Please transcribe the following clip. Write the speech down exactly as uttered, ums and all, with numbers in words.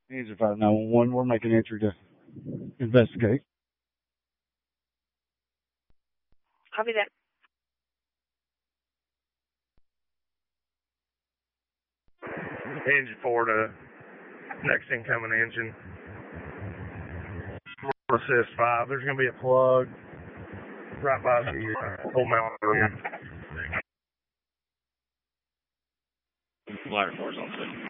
Engine five nine one one. We're making entry to investigate. Copy that. Engine four to next incoming engine. Assist five. There's going to be a plug right by the uh, full mount room. Ladder four's all set.